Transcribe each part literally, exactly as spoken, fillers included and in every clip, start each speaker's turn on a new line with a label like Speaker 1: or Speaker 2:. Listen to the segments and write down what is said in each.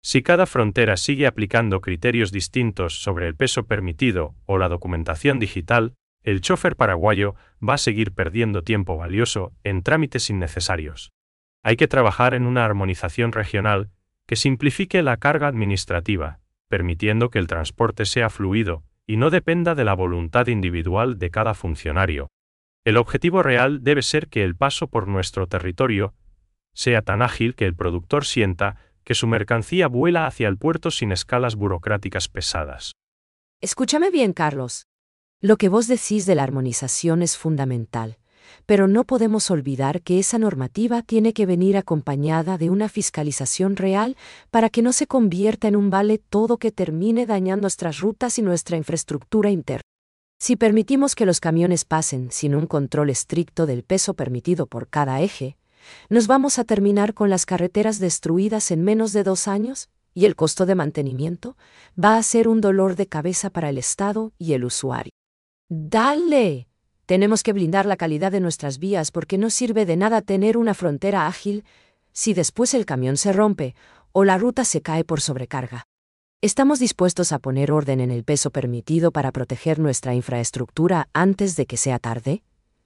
Speaker 1: Si cada frontera sigue aplicando criterios distintos sobre el peso permitido o la documentación digital, el chofer paraguayo va a seguir perdiendo tiempo valioso en trámites innecesarios. Hay que trabajar en una armonización regional que simplifique la carga administrativa, permitiendo que el transporte sea fluido y no dependa de la voluntad individual de cada funcionario. El objetivo real debe ser que el paso por nuestro territorio sea tan ágil que el productor sienta que su mercancía vuela hacia el puerto sin escalas burocráticas pesadas.
Speaker 2: Escúchame bien, Carlos. Lo que vos decís de la armonización es fundamental, pero no podemos olvidar que esa normativa tiene que venir acompañada de una fiscalización real para que no se convierta en un vale todo que termine dañando nuestras rutas y nuestra infraestructura interna. Si permitimos que los camiones pasen sin un control estricto del peso permitido por cada eje, nos vamos a terminar con las carreteras destruidas en menos de dos años, y el costo de mantenimiento va a ser un dolor de cabeza para el Estado y el usuario. ¡Dale! Tenemos que blindar la calidad de nuestras vías porque no sirve de nada tener una frontera ágil si después el camión se rompe o la ruta se cae por sobrecarga. ¿Estamos dispuestos a poner orden en el peso permitido para proteger nuestra infraestructura antes de que sea tarde?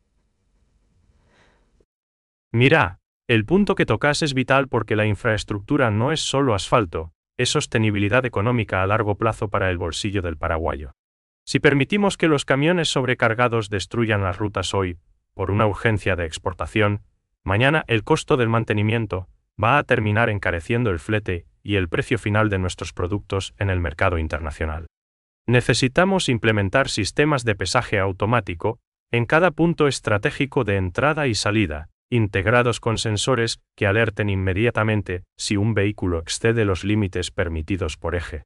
Speaker 1: Mira, el punto que tocas es vital porque la infraestructura no es solo asfalto, es sostenibilidad económica a largo plazo para el bolsillo del paraguayo. Si permitimos que los camiones sobrecargados destruyan las rutas hoy, por una urgencia de exportación, mañana el costo del mantenimiento va a terminar encareciendo el flete y el precio final de nuestros productos en el mercado internacional. Necesitamos implementar sistemas de pesaje automático en cada punto estratégico de entrada y salida, integrados con sensores que alerten inmediatamente si un vehículo excede los límites permitidos por eje.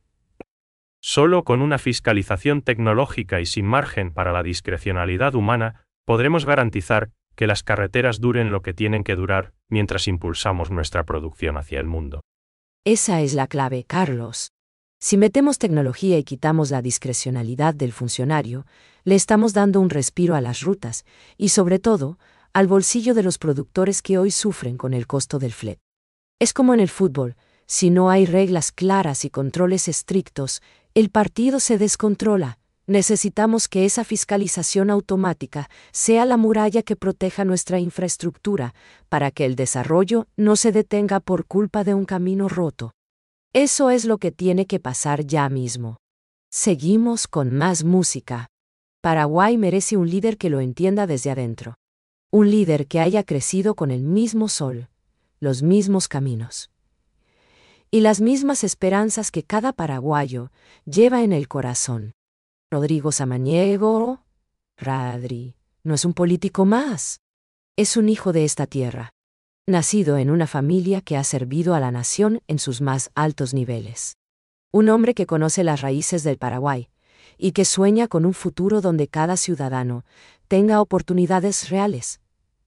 Speaker 1: Solo con una fiscalización tecnológica y sin margen para la discrecionalidad humana, podremos garantizar que las carreteras duren lo que tienen que durar mientras impulsamos nuestra producción hacia el mundo.
Speaker 2: Esa es la clave, Carlos. Si metemos tecnología y quitamos la discrecionalidad del funcionario, le estamos dando un respiro a las rutas y, sobre todo, al bolsillo de los productores que hoy sufren con el costo del flete. Es como en el fútbol, si no hay reglas claras y controles estrictos, el partido se descontrola. Necesitamos que esa fiscalización automática sea la muralla que proteja nuestra infraestructura para que el desarrollo no se detenga por culpa de un camino roto. Eso es lo que tiene que pasar ya mismo. Seguimos con más música. Paraguay merece un líder que lo entienda desde adentro. Un líder que haya crecido con el mismo sol, los mismos caminos y las mismas esperanzas que cada paraguayo lleva en el corazón. Rodrigo Samaniego, Radri, no es un político más. Es un hijo de esta tierra, nacido en una familia que ha servido a la nación en sus más altos niveles. Un hombre que conoce las raíces del Paraguay y que sueña con un futuro donde cada ciudadano tenga oportunidades reales.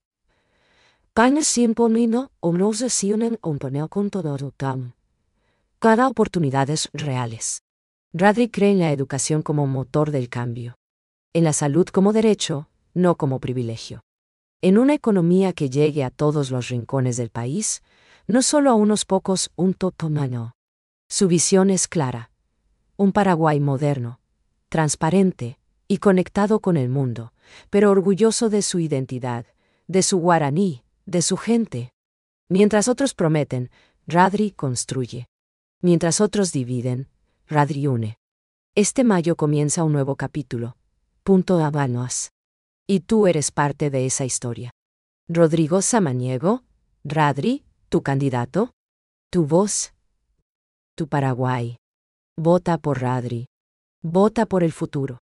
Speaker 2: Cada oportunidades reales. Radri cree en la educación como motor del cambio. En la salud como derecho, no como privilegio. En una economía que llegue a todos los rincones del país, no solo a unos pocos, un totomano. Su visión es clara. Un Paraguay moderno, transparente y conectado con el mundo, pero orgulloso de su identidad, de su guaraní, de su gente. Mientras otros prometen, Radri construye. Mientras otros dividen, Radri une. Este mayo comienza un nuevo capítulo. Punto Habanos. Y tú eres parte de esa historia. Rodrigo Samaniego, Radri, tu candidato, tu voz, tu Paraguay. Vota por Radri. Vota por el futuro.